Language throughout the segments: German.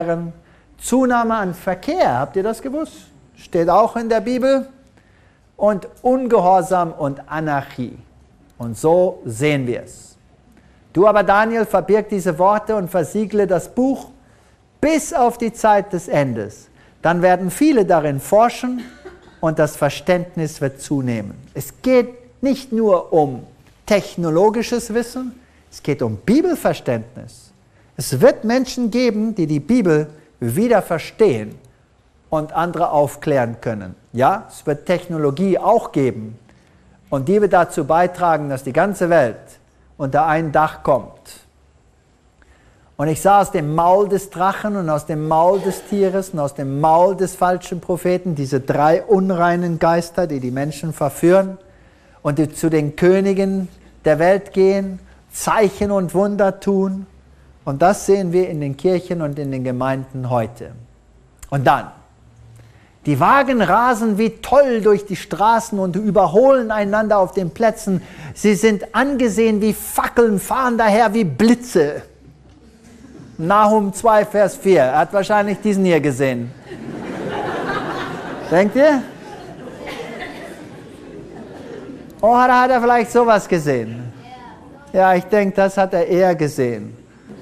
Zunahme an Verkehr, habt ihr das gewusst? Steht auch in der Bibel. Und Ungehorsam und Anarchie. Und so sehen wir es. Du aber, Daniel, verbirg diese Worte und versiegle das Buch bis auf die Zeit des Endes. Dann werden viele darin forschen und das Verständnis wird zunehmen. Es geht nicht nur um technologisches Wissen, es geht um Bibelverständnis. Es wird Menschen geben, die die Bibel wieder verstehen und andere aufklären können. Ja, es wird Technologie auch geben und die wird dazu beitragen, dass die ganze Welt unter ein Dach kommt. Und ich sah aus dem Maul des Drachen und aus dem Maul des Tieres und aus dem Maul des falschen Propheten diese 3 unreinen Geister, die die Menschen verführen und die zu den Königen der Welt gehen, Zeichen und Wunder tun. Und das sehen wir in den Kirchen und in den Gemeinden heute. Und dann, die Wagen rasen wie toll durch die Straßen und überholen einander auf den Plätzen. Sie sind angesehen wie Fackeln, fahren daher wie Blitze. Nahum 2, Vers 4. Er hat wahrscheinlich diesen hier gesehen. Denkt ihr? Oder hat er vielleicht sowas gesehen? Ja, ich denke, das hat er eher gesehen.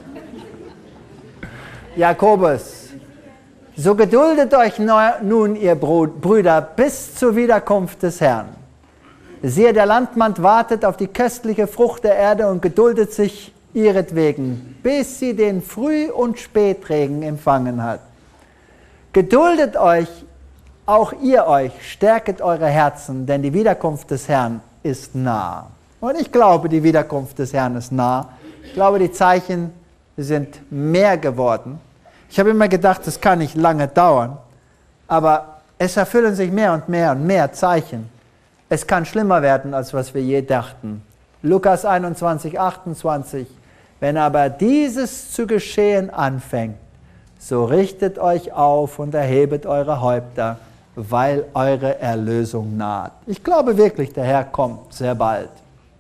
Jakobus. So geduldet euch nun, ihr Brüder, bis zur Wiederkunft des Herrn. Siehe, der Landmann wartet auf die köstliche Frucht der Erde und geduldet sich ihretwegen, bis sie den Früh- und Spätregen empfangen hat. Geduldet euch, auch ihr euch, stärket eure Herzen, denn die Wiederkunft des Herrn ist nah. Und ich glaube, die Wiederkunft des Herrn ist nah. Ich glaube, die Zeichen sind mehr geworden. Ich habe immer gedacht, das kann nicht lange dauern, aber es erfüllen sich mehr und mehr Zeichen. Es kann schlimmer werden, als was wir je dachten. Lukas 21, 28. Wenn aber dieses zu geschehen anfängt, so richtet euch auf und erhebet eure Häupter, weil eure Erlösung naht. Ich glaube wirklich, der Herr kommt sehr bald.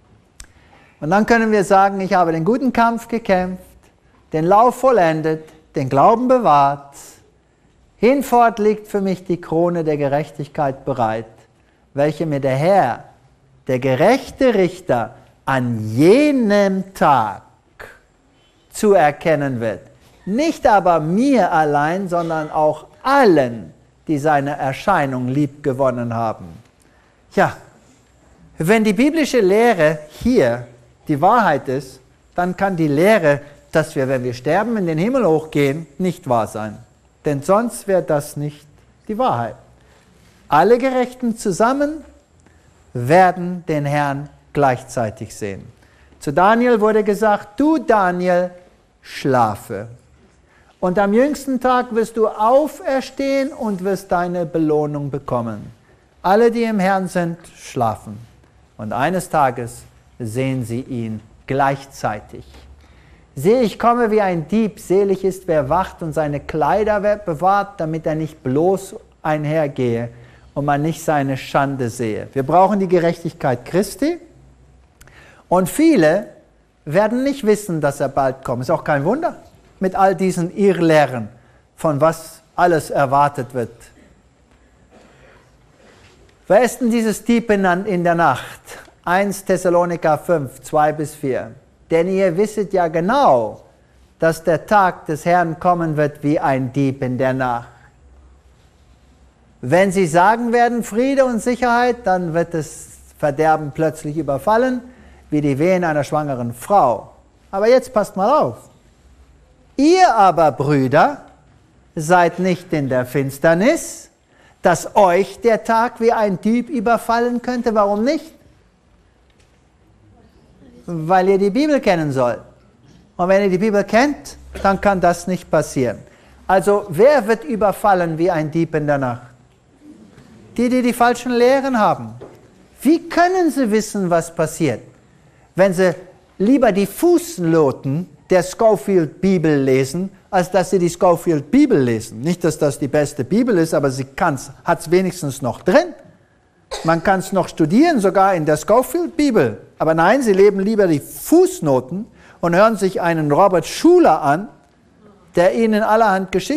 Und dann können wir sagen, ich habe den guten Kampf gekämpft, den Lauf vollendet, den Glauben bewahrt. Hinfort liegt für mich die Krone der Gerechtigkeit bereit, welche mir der Herr, der gerechte Richter, an jenem Tag zu erkennen wird. Nicht aber mir allein, sondern auch allen, die seine Erscheinung liebgewonnen haben. Ja, wenn die biblische Lehre hier die Wahrheit ist, dann kann die Lehre, dass wir, wenn wir sterben, in den Himmel hochgehen, nicht wahr sein. Denn sonst wäre das nicht die Wahrheit. Alle Gerechten zusammen werden den Herrn gleichzeitig sehen. Zu Daniel wurde gesagt, du Daniel, schlafe. Und am jüngsten Tag wirst du auferstehen und wirst deine Belohnung bekommen. Alle, die im Herrn sind, schlafen. Und eines Tages sehen sie ihn gleichzeitig. Sehe, ich komme wie ein Dieb, selig ist, wer wacht und seine Kleider bewahrt, damit er nicht bloß einhergehe und man nicht seine Schande sehe. Wir brauchen die Gerechtigkeit Christi und viele werden nicht wissen, dass er bald kommt. Ist auch kein Wunder mit all diesen Irrlehren, von was alles erwartet wird. Wer ist denn dieses Dieb in der Nacht? 1 Thessaloniker 5, 2-4. Denn ihr wisset ja genau, dass der Tag des Herrn kommen wird wie ein Dieb in der Nacht. Wenn sie sagen werden Friede und Sicherheit, dann wird das Verderben plötzlich überfallen, wie die Wehen einer schwangeren Frau. Aber jetzt passt mal auf. Ihr aber, Brüder, seid nicht in der Finsternis, dass euch der Tag wie ein Dieb überfallen könnte. Warum nicht? Weil ihr die Bibel kennen sollt. Und wenn ihr die Bibel kennt, dann kann das nicht passieren. Also, wer wird überfallen wie ein Dieb in der Nacht? Die die falschen Lehren haben. Wie können sie wissen, was passiert, wenn sie lieber die Fußnoten der Scofield-Bibel lesen, als dass sie die Scofield-Bibel lesen? Nicht, dass das die beste Bibel ist, aber sie hat es wenigstens noch drin. Man kann es noch studieren, sogar in der Scofield-Bibel. Aber nein, sie leben lieber die Fußnoten und hören sich einen Robert Schuller an, der ihnen allerhand Geschichten